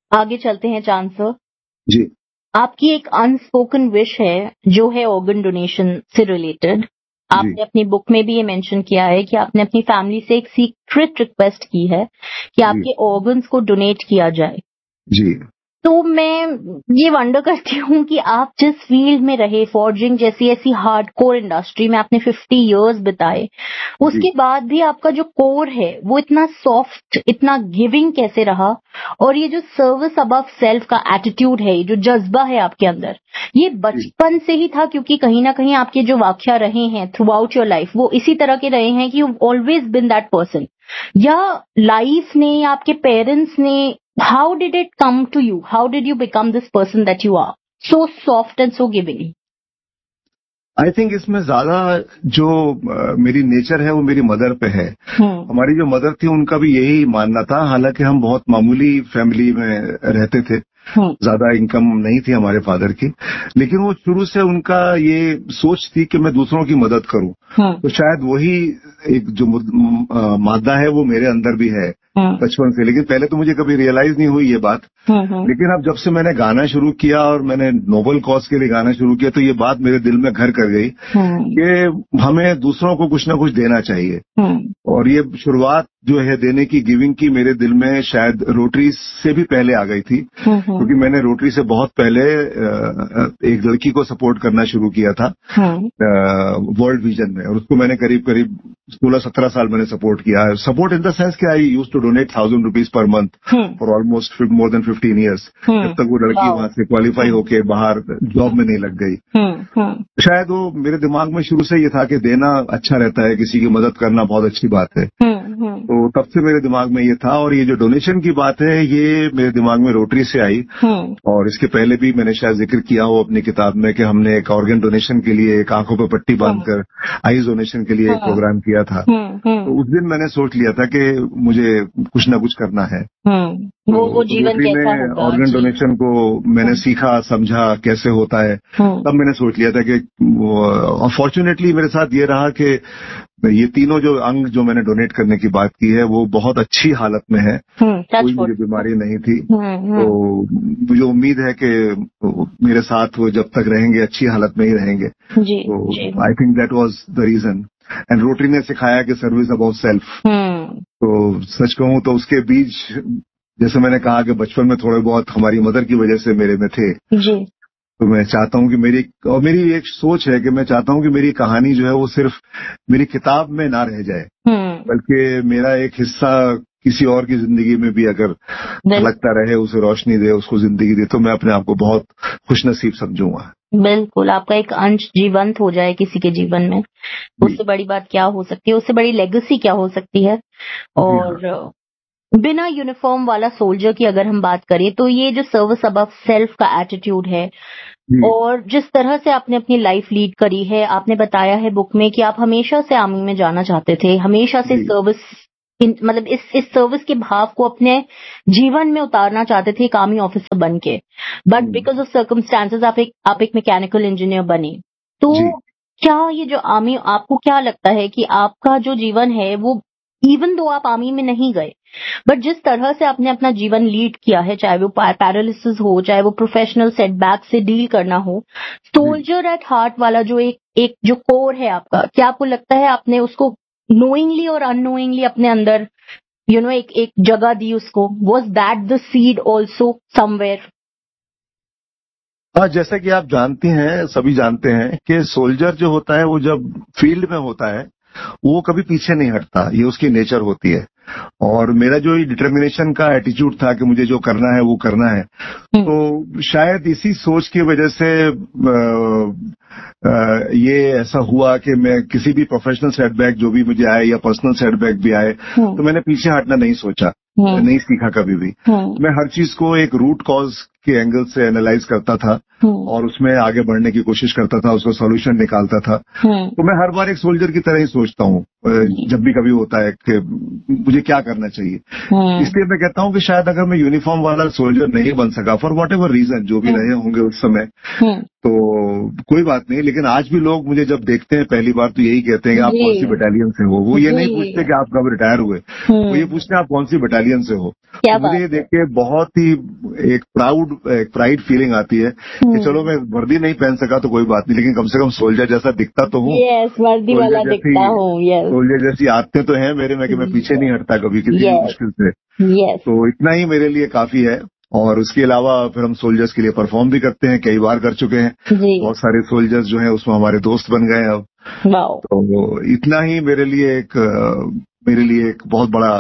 आगे चलते हैं चांद सर। जी आपकी एक अनस्पोकन विश है जो है ऑर्गन डोनेशन से रिलेटेड। आपने अपनी बुक में भी ये मेंशन किया है कि आपने अपनी फैमिली से एक सीक्रेट रिक्वेस्ट की है कि आपके ऑर्गन्स को डोनेट किया जाए। जी तो मैं ये वंडर करती हूँ कि आप जिस फील्ड में रहे, फॉर्जिंग जैसी ऐसी हार्डकोर इंडस्ट्री में आपने 50 इयर्स बिताए, उसके बाद भी आपका जो कोर है वो इतना सॉफ्ट, इतना गिविंग कैसे रहा? और ये जो सर्विस अबव सेल्फ का एटीट्यूड है, जो जज्बा है आपके अंदर, ये बचपन से ही था? क्योंकि कहीं ना कहीं आपके जो वाकया रहे हैं थ्रू आउट योर लाइफ वो इसी तरह के रहे हैं कि you always been that person, या लाइफ ने या आपके पेरेंट्स ने, how did it come to you? How did you become this person that you are? So soft and so giving. I think इसमें ज्यादा जो मेरी नेचर है वो मेरी मदर पे है। हमारी जो मदर थी उनका भी यही मानना था, हालांकि हम बहुत मामूली फैमिली में रहते थे, ज्यादा इनकम नहीं थी हमारे फादर की, लेकिन वो शुरू से उनका ये सोच थी कि मैं दूसरों की मदद करूं। तो शायद वही एक जो मादा है वो मेरे अंदर भी है बचपन से, लेकिन पहले तो मुझे कभी रियलाइज नहीं हुई ये बात। लेकिन अब जब से मैंने गाना शुरू किया और मैंने नोबल कॉज के लिए गाना शुरू किया तो ये बात मेरे दिल में घर कर गई कि हमें दूसरों को कुछ ना कुछ देना चाहिए। और ये शुरुआत जो है देने की, गिविंग की, मेरे दिल में शायद रोटरी से भी पहले आ गई थी, क्योंकि मैंने रोटरी से बहुत पहले एक लड़की को सपोर्ट करना शुरू किया था वर्ल्ड विजन में, और उसको मैंने करीब करीब 16-17 साल मैंने सपोर्ट किया। सपोर्ट इन द सेंस कि I used to donate 1000 rupees per month for almost more than 15 years, जब तक वो लड़की वहां से क्वालिफाई होके बाहर जॉब में नहीं लग गई। शायद वो मेरे दिमाग में शुरू से ये था कि देना अच्छा रहता है, किसी की मदद करना बहुत अच्छी बात है। तो तब से मेरे दिमाग में ये था। और ये जो डोनेशन की बात है ये मेरे दिमाग में रोटरी से आई, और इसके पहले भी मैंने शायद जिक्र किया हो अपनी किताब में कि हमने एक ऑर्गन डोनेशन के लिए एक आंखों पर पट्टी बांधकर आईज डोनेशन के लिए एक प्रोग्राम किया था। तो उस दिन मैंने सोच लिया था कि मुझे कुछ ना कुछ करना है। वो जीवन कैसा होगा। ऑर्गन डोनेशन को मैंने सीखा, समझा कैसे होता है, तब मैंने सोच लिया था कि, और फॉर्चुनेटली मेरे साथ ये रहा कि ये तीनों जो अंग जो मैंने डोनेट करने की बात की है वो बहुत अच्छी हालत में है, कोई मुझे बीमारी नहीं थी। तो मुझे उम्मीद है कि मेरे साथ वो जब तक रहेंगे अच्छी हालत में ही रहेंगे। तो I think that was the reason. And rotary ने सिखाया कि सर्विस अबाउट सेल्फ। तो सच कहूं तो उसके बीज, जैसे मैंने कहा कि बचपन में थोड़े बहुत हमारी मदर की वजह से मेरे में थे। तो मैं चाहता हूं कि मेरी एक सोच है कि मैं चाहता हूं कि मेरी कहानी जो है वो सिर्फ मेरी किताब में ना रह जाए, बल्कि मेरा एक हिस्सा किसी और की जिंदगी में भी अगर झलकता रहे, उसे रोशनी दे, उसको जिंदगी दे, तो मैं अपने आप को बहुत खुशनसीब समझूंगा। बिल्कुल, आपका एक अंश जीवंत हो जाए किसी के जीवन में, उससे बड़ी बात क्या हो सकती है, उससे बड़ी लेगेसी क्या हो सकती है। और बिना यूनिफॉर्म वाला सोल्जर की अगर हम बात करें तो ये जो सर्विस अबव सेल्फ का एटीट्यूड है, और जिस तरह से आपने अपनी लाइफ लीड करी है, आपने बताया है बुक में कि आप हमेशा से आर्मी में जाना चाहते थे, हमेशा से सर्विस, मतलब इस सर्विस के भाव को अपने जीवन में उतारना चाहते थे एक आर्मी ऑफिसर बन के, बट बिकॉज ऑफ सर्कमस्टांसेस आप एक मैकेनिकल इंजीनियर बने। तो क्या ये जो आर्मी, आपको क्या लगता है कि आपका जो जीवन है वो, इवन दो आप आर्मी में नहीं गए, बट जिस तरह से आपने अपना जीवन लीड किया है, चाहे वो पैरालिसिस हो, चाहे वो प्रोफेशनल सेटबैक से डील करना हो, सोल्जर एट हार्ट वाला जो एक जो कोर है आपका, क्या आपको लगता है आपने उसको नोइंगली और अननोइंगली अपने अंदर एक जगह दी उसको? Was that the seed also somewhere? हाँ, जैसा कि आप जानती हैं, सभी जानते हैं कि सोल्जर जो होता है वो जब फील्ड में होता है वो कभी पीछे नहीं हटता, ये उसकी नेचर होती है। और मेरा जो डिटर्मिनेशन का एटीट्यूड था कि मुझे जो करना है वो करना है, तो शायद इसी सोच की वजह से ये ऐसा हुआ कि मैं किसी भी प्रोफेशनल सेटबैक जो भी मुझे आए या पर्सनल सेटबैक भी आए, तो मैंने पीछे हटना नहीं सोचा, नहीं सीखा कभी भी। मैं हर चीज को एक रूट कॉज के एंगल से एनालाइज करता था और उसमें आगे बढ़ने की कोशिश करता था, उसको सॉल्यूशन निकालता था। तो मैं हर बार एक सोल्जर की तरह ही सोचता हूँ जब भी कभी होता है कि मुझे क्या करना चाहिए। इसलिए मैं कहता हूँ कि शायद अगर मैं यूनिफॉर्म वाला सोल्जर नहीं बन सका फॉर वॉट एवर रीजन, जो भी रहे होंगे उस समय, तो कोई बात नहीं। लेकिन आज भी लोग मुझे जब देखते हैं पहली बार तो यही कहते हैं कि आप कौन सी बटालियन से हो। वो ये नहीं पूछते कि आप कब रिटायर हुए, वो ये पूछते हैं आप कौन सी बटालियन से हो। तो मुझे ये देख के बहुत ही एक प्राइड फीलिंग आती है कि चलो मैं वर्दी नहीं पहन सका तो कोई बात नहीं, लेकिन कम से कम सोल्जर जैसा दिखता तो हूँ। वर्दी वाला दिखता हूँ। सोल्जर जैसी आदतें तो हैं मेरे में कि मैं पीछे नहीं हटता कभी किसी भी मुश्किल से। तो इतना ही मेरे लिए काफी है। और उसके अलावा फिर हम सोल्जर्स के लिए परफॉर्म भी करते हैं, कई बार कर चुके हैं। बहुत सारे सोल्जर्स जो हैं उसमें हमारे दोस्त बन गए अब। तो इतना ही मेरे लिए एक बहुत बड़ा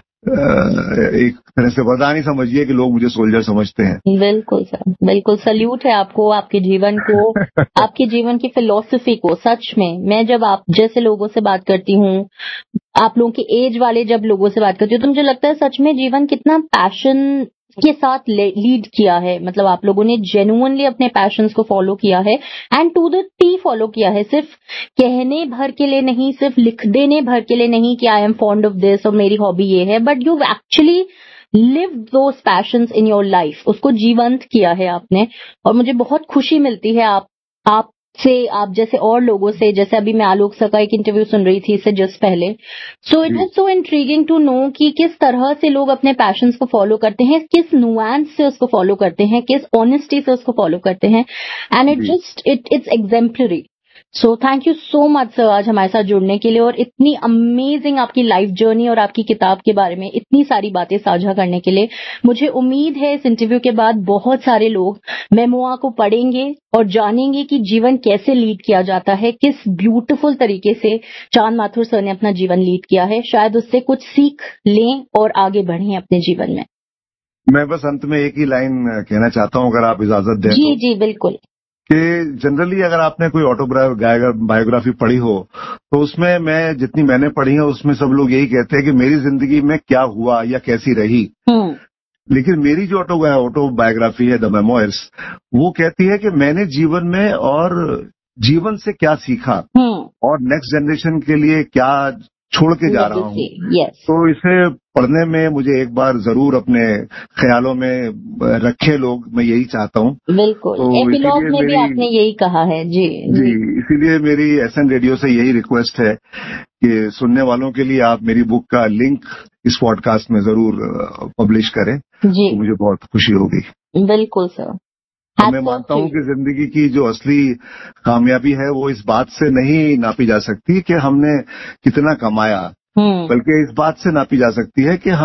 एक तरह से वरदान ही समझिए कि लोग मुझे सोल्जर समझते हैं। बिल्कुल सर, बिल्कुल सल्यूट है आपको, आपके जीवन को, आपके जीवन की फिलॉसफी को। सच में मैं जब आप जैसे लोगों से बात करती हूँ, आप लोगों के एज वाले जब लोगों से बात करती हूँ, तो मुझे लगता है सच में जीवन कितना पैशन के साथ लीड किया है। मतलब आप लोगों ने जेन्युइनली अपने पैशंस को फॉलो किया है and to the T follow किया है। सिर्फ कहने भर के लिए नहीं, सिर्फ लिख देने भर के लिए नहीं कि I am fond of this और मेरी हॉबी ये है, but you actually live those patience in your life. उसको जीवंत किया है आपने। और मुझे बहुत खुशी मिलती है आप जैसे और लोगों से, जैसे अभी मैं आलोक सर का एक इंटरव्यू सुन रही थी इससे जस्ट पहले। So it was so intriguing to know कि किस तरह से लोग अपने पैशंस को फॉलो करते हैं, किस नुआंस से उसको फॉलो करते हैं, किस ऑनेस्टी से उसको फॉलो करते हैं। And it's exemplary. So thank you so much sir आज हमारे साथ जुड़ने के लिए और इतनी अमेजिंग आपकी लाइफ जर्नी और आपकी किताब के बारे में इतनी सारी बातें साझा करने के लिए। मुझे उम्मीद है इस इंटरव्यू के बाद बहुत सारे लोग मेमोआ को पढ़ेंगे और जानेंगे कि जीवन कैसे लीड किया जाता है, किस ब्यूटीफुल तरीके से चांद माथुर सर ने अपना जीवन लीड किया है। शायद उससे कुछ सीख लें और आगे बढ़ें अपने जीवन में। मैं बस अंत में एक ही लाइन कहना चाहता हूँ, अगर आप इजाजत दें। जी बिल्कुल। कि जनरली अगर आपने कोई बायोग्राफी पढ़ी हो तो उसमें जितनी मैंने पढ़ी है उसमें सब लोग यही कहते हैं कि मेरी जिंदगी में क्या हुआ या कैसी रही। लेकिन मेरी जो ऑटोबायोग्राफी है द मेमोयर्स, वो कहती है कि मैंने जीवन में और जीवन से क्या सीखा और नेक्स्ट जनरेशन के लिए क्या छोड़ के जा रहा हूँ। तो इसे पढ़ने में मुझे एक बार जरूर अपने ख्यालों में रखे लोग, मैं यही चाहता हूँ। बिल्कुल। तो एपिलॉग में भी आपने यही कहा है। जी इसीलिए मेरी एसएन रेडियो से यही रिक्वेस्ट है कि सुनने वालों के लिए आप मेरी बुक का लिंक इस पॉडकास्ट में जरूर पब्लिश करें। तो मुझे बहुत खुशी होगी। बिल्कुल सर। मैं मानता हूँ कि जिंदगी की जो असली कामयाबी है वो इस बात से नहीं नापी जा सकती कि हमने कितना कमाया, बल्कि इस बात से नापी जा सकती है कि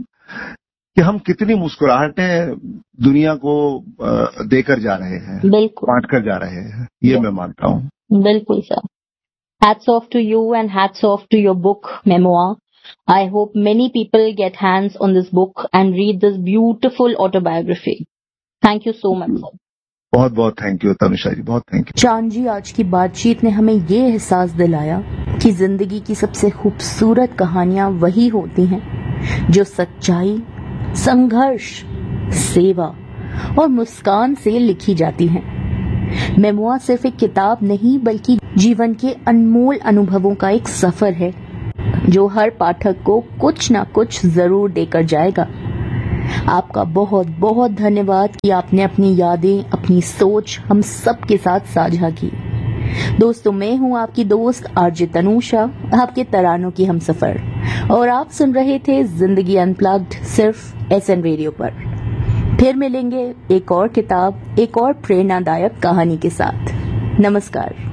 हम कितनी मुस्कुराहटें दुनिया को देकर जा रहे हैं, बांट कर जा रहे हैं। ये मैं मानता हूँ। बिल्कुल sir. Hats off to you and hats off to your book Memoir. I hope many people get hands on this book and read this beautiful autobiography. Thank you so much sir. बहुत बहुत thank you Tanusha जी, बहुत thank you. चांद जी, आज की बातचीत ने हमें ये एहसास दिलाया कि जिंदगी की सबसे खूबसूरत कहानियां वही होती हैं जो सच्चाई, संघर्ष, सेवा और मुस्कान से लिखी जाती हैं। मेमोआ सिर्फ एक किताब नहीं बल्कि जीवन के अनमोल अनुभवों का एक सफर है जो हर पाठक को कुछ न कुछ जरूर देकर जाएगा। आपका बहुत बहुत धन्यवाद कि आपने अपनी यादें, अपनी सोच हम सब के साथ साझा की। दोस्तों, मैं हूं आपकी दोस्त आरजे तनुषा, आपके तरानों की हमसफर, और आप सुन रहे थे जिंदगी अनप्लग्ड सिर्फ एसएन रेडियो पर। फिर मिलेंगे एक और किताब, एक और प्रेरणादायक कहानी के साथ। नमस्कार।